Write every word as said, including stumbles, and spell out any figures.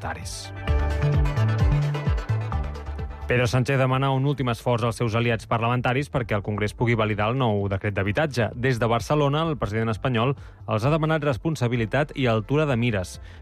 propietaris. Pedro Sánchez demana un últim esforç als seus aliats parlamentaris perquè el Congrés pugui validar el nou decret d'habitatge. Des de Barcelona, el president espanyol els ha demanat responsabilitat i altura de mires.